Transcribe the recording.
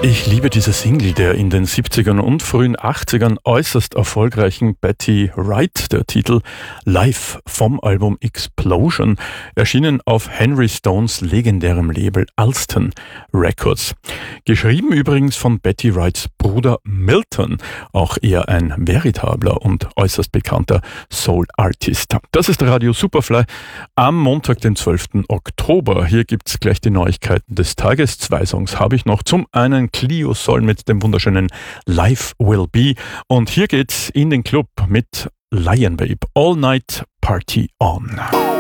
Ich liebe diese Single der in den 70ern und frühen 80ern äußerst erfolgreichen Betty Wright, der Titel Live vom Album Explosion, erschienen auf Henry Stones legendärem Label Alston Records. Geschrieben übrigens von Betty Wrights Bruder Milton, auch er ein veritabler und äußerst bekannter Soul-Artist. Das ist Radio Superfly am Montag, den 12. Oktober. Hier gibt's gleich die Neuigkeiten des Tages. 2 Songs habe ich noch. Zum einen Clio Soul mit dem wunderschönen Life Will Be. Und hier geht's in den Club mit Lion Babe. All Night Party On.